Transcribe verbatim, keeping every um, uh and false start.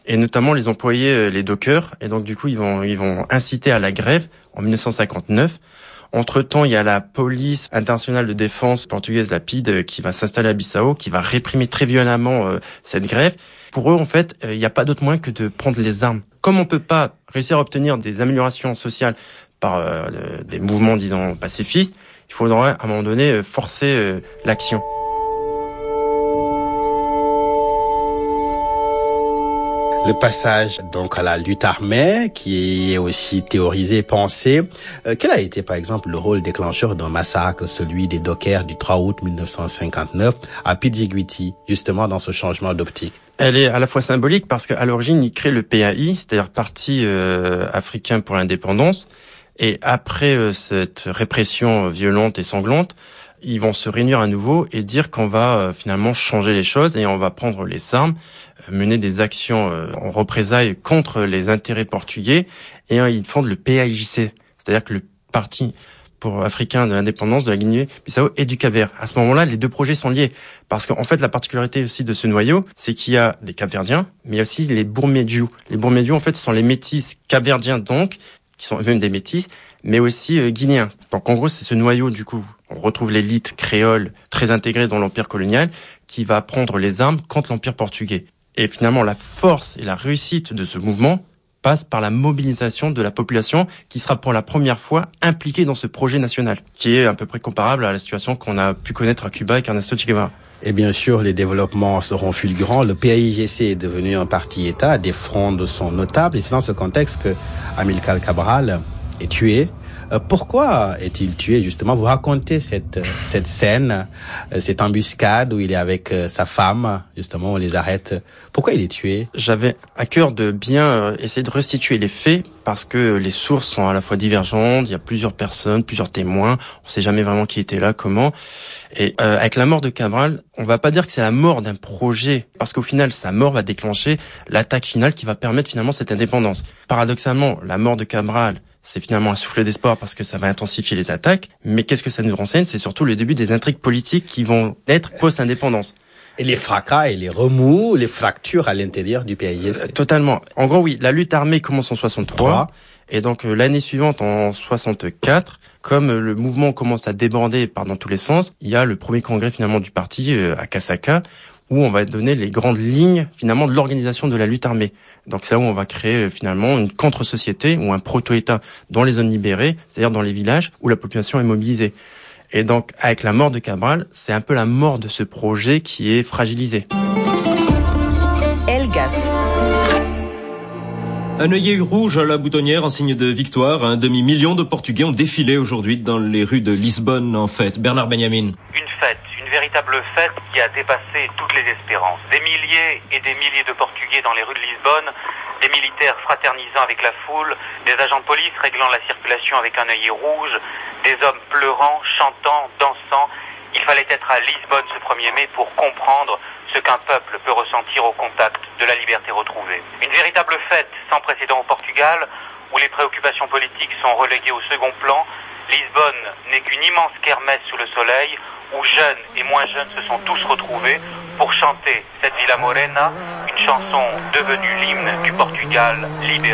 et notamment les employés, les dockers. Et donc du coup, ils vont ils vont inciter à la grève en dix-neuf cent cinquante-neuf. Entre-temps, il y a la police internationale de défense portugaise, la P I D, qui va s'installer à Bissau, qui va réprimer très violemment euh, cette grève. Pour eux, en fait, il euh, n'y a pas d'autre moyen que de prendre les armes. Comme on peut pas réussir à obtenir des améliorations sociales par euh, le, des mouvements, disons, pacifistes, il faudra à un moment donné euh, forcer euh, l'action. Le passage donc à la lutte armée, qui est aussi théorisé et pensé. Euh, quel a été par exemple le rôle déclencheur d'un massacre, celui des dockers du trois août dix-neuf cent cinquante-neuf à Pidziguiti, justement dans ce changement d'optique? Elle est à la fois symbolique parce qu'à l'origine, il crée le P A I, c'est-à-dire Parti euh, africain pour l'indépendance. Et après euh, cette répression violente et sanglante, ils vont se réunir à nouveau et dire qu'on va euh, finalement changer les choses et on va prendre les armes, euh, mener des actions euh, en représailles contre les intérêts portugais, et euh, ils fondent le P A I J C, c'est-à-dire que le Parti pour africain de l'indépendance de la Guinée-Bissau et du Cap-Vert. À ce moment-là, les deux projets sont liés parce qu'en fait, la particularité aussi de ce noyau, c'est qu'il y a des Cap-Verdiens, mais il y a aussi les Bourmédiou. Les Bourmédiou, en fait, ce sont les métis capverdiens, donc, qui sont eux-mêmes des métis, mais aussi euh, guinéens. Donc en gros, c'est ce noyau, du coup, on retrouve l'élite créole très intégrée dans l'empire colonial qui va prendre les armes contre l'empire portugais. Et finalement, la force et la réussite de ce mouvement passe par la mobilisation de la population qui sera pour la première fois impliquée dans ce projet national, qui est à peu près comparable à la situation qu'on a pu connaître à Cuba avec Ernesto Che Guevara. Et bien sûr, les développements seront fulgurants. Le P A I G C est devenu un parti-État, des frondes sont notables, et c'est dans ce contexte que Amilcar Cabral est tué. Euh, pourquoi est-il tué, justement? Vous racontez cette cette scène, euh, cette embuscade où il est avec euh, sa femme, justement, on les arrête. Pourquoi il est tué? J'avais à cœur de bien euh, essayer de restituer les faits parce que les sources sont à la fois divergentes, il y a plusieurs personnes, plusieurs témoins, on sait jamais vraiment qui était là, comment. Et euh, avec la mort de Cabral, on va pas dire que c'est la mort d'un projet, parce qu'au final, sa mort va déclencher l'attaque finale qui va permettre finalement cette indépendance. Paradoxalement, la mort de Cabral, c'est finalement un souffle d'espoir parce que ça va intensifier les attaques. Mais qu'est-ce que ça nous renseigne? C'est surtout le début des intrigues politiques qui vont être post-indépendance. Et les fracas et les remous, les fractures à l'intérieur du P A I G C. Euh, totalement. En gros, oui, la lutte armée commence en soixante-trois. Trois. Et donc euh, l'année suivante, en soixante-quatre, comme euh, le mouvement commence à déborder par dans tous les sens, il y a le premier congrès finalement du parti euh, à Casaka, où on va donner les grandes lignes finalement de l'organisation de la lutte armée. Donc c'est là où on va créer euh, finalement une contre-société ou un proto-État dans les zones libérées, c'est-à-dire dans les villages où la population est mobilisée. Et donc avec la mort de Cabral, c'est un peu la mort de ce projet qui est fragilisé. Elgas. Un œillet rouge à la boutonnière en signe de victoire. Un demi-million de Portugais ont défilé aujourd'hui dans les rues de Lisbonne en fête. Bernard Benjamin. Une fête, une véritable fête qui a dépassé toutes les espérances. Des milliers et des milliers de Portugais dans les rues de Lisbonne, des militaires fraternisant avec la foule, des agents de police réglant la circulation avec un œillet rouge, des hommes pleurant, chantant, dansant. Il fallait être à Lisbonne ce premier mai pour comprendre ce qu'un peuple peut ressentir au contact de la liberté retrouvée. Une véritable fête sans précédent au Portugal, où les préoccupations politiques sont reléguées au second plan. Lisbonne n'est qu'une immense kermesse sous le soleil, où jeunes et moins jeunes se sont tous retrouvés pour chanter cette Vila Morena, une chanson devenue l'hymne du Portugal libéré.